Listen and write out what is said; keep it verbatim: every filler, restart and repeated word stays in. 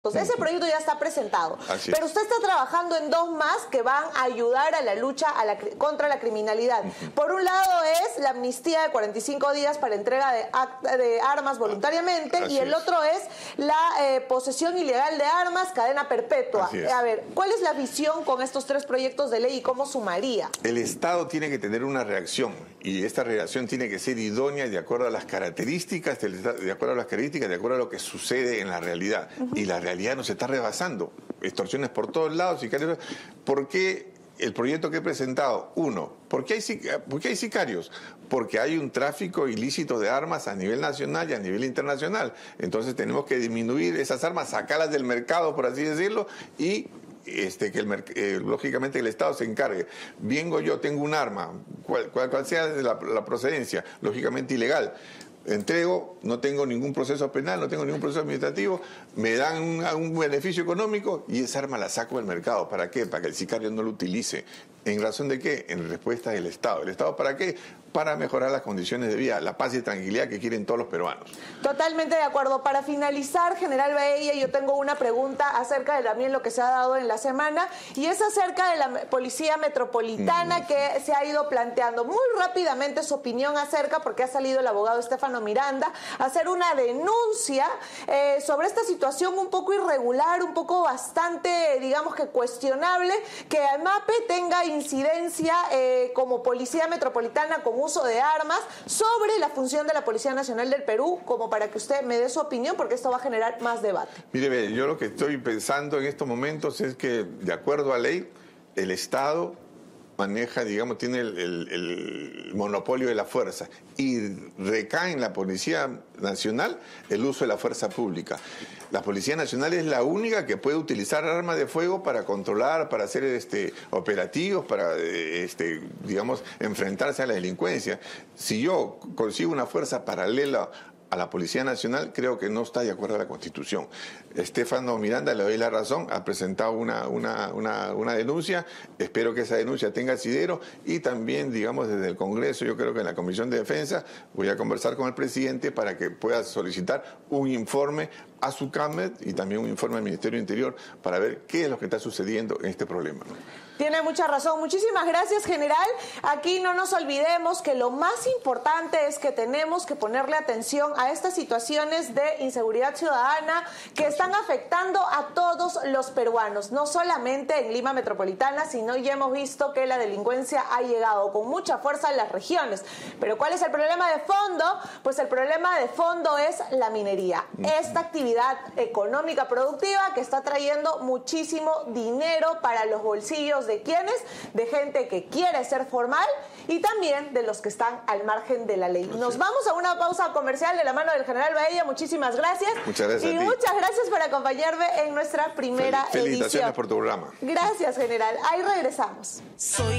Entonces, ese proyecto ya está presentado, Así pero es. usted está trabajando en dos más que van a ayudar a la lucha a la, contra la criminalidad. Uh-huh. Por un lado es la amnistía de cuarenta y cinco días para entrega de, de armas voluntariamente, Así y el es. otro es la eh, posesión ilegal de armas, cadena perpetua. A ver, ¿cuál es la visión con estos tres proyectos de ley y cómo sumaría? El Estado tiene que tener una reacción, y esta reacción tiene que ser idónea de acuerdo a las características, de acuerdo a las características, de acuerdo a lo que sucede en la realidad. Uh-huh. Y la realidad nos está rebasando, extorsiones por todos lados, sicarios. ¿Por qué el proyecto que he presentado? Uno, ¿por qué hay, por qué hay sicarios? Porque hay un tráfico ilícito de armas a nivel nacional y a nivel internacional. Entonces tenemos que disminuir esas armas, sacarlas del mercado, por así decirlo, y Este, que el, eh, lógicamente el Estado se encargue. Vengo yo, tengo un arma, cual, cual, cual sea la, la procedencia, lógicamente ilegal. Entrego, no tengo ningún proceso penal, no tengo ningún proceso administrativo, me dan un, un beneficio económico y esa arma la saco del mercado. ¿Para qué? Para que el sicario no lo utilice. ¿En razón de qué? En respuesta del Estado. ¿El Estado para qué? Para mejorar las condiciones de vida, la paz y tranquilidad que quieren todos los peruanos. Totalmente de acuerdo. Para finalizar, General Baella, yo tengo una pregunta acerca de también lo que se ha dado en la semana, y es acerca de la Policía Metropolitana, mm. que se ha ido planteando muy rápidamente su opinión acerca, porque ha salido el abogado Estefano Miranda a hacer una denuncia eh, sobre esta situación un poco irregular, un poco bastante, digamos que cuestionable, que AMAPE tenga incidencia eh, como Policía Metropolitana con uso de armas sobre la función de la Policía Nacional del Perú, como para que usted me dé su opinión, porque esto va a generar más debate. Mire, yo lo que estoy pensando en estos momentos es que, de acuerdo a ley, el Estado maneja, digamos, tiene el, el, el monopolio de la fuerza, y recae en la Policía Nacional el uso de la fuerza pública. La Policía Nacional es la única que puede utilizar armas de fuego para controlar, para hacer este, operativos, para, este, digamos, enfrentarse a la delincuencia. Si yo consigo una fuerza paralela a la Policía Nacional, creo que no está de acuerdo a la Constitución. Estefano Miranda, le doy la razón, ha presentado una, una, una, una denuncia. Espero que esa denuncia tenga asidero, y también, digamos, desde el Congreso, yo creo que en la Comisión de Defensa voy a conversar con el presidente para que pueda solicitar un informe a su Cámara y también un informe al Ministerio del Interior para ver qué es lo que está sucediendo en este problema, ¿no? Tiene mucha razón. Muchísimas gracias, general. Aquí no nos olvidemos que lo más importante es que tenemos que ponerle atención a estas situaciones de inseguridad ciudadana que están afectando a todos los peruanos, no solamente en Lima Metropolitana, sino ya hemos visto que la delincuencia ha llegado con mucha fuerza a las regiones. Pero ¿cuál es el problema de fondo? Pues el problema de fondo es la minería. Esta actividad económica productiva que está trayendo muchísimo dinero para los bolsillos de quienes, de gente que quiere ser formal y también de los que están al margen de la ley. Nos vamos a una pausa comercial de la mano del general Baella. Muchísimas gracias. Muchas gracias. Y a ti. muchas gracias por acompañarme en nuestra primera Fel- Felicitaciones edición. por tu programa. Gracias, general. Ahí regresamos. Soy